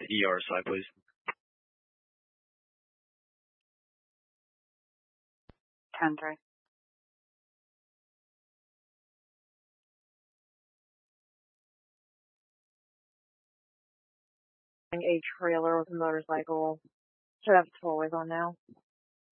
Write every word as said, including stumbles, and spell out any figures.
the E R side, please. ten three. A trailer with a motorcycle. Should have tollways on now.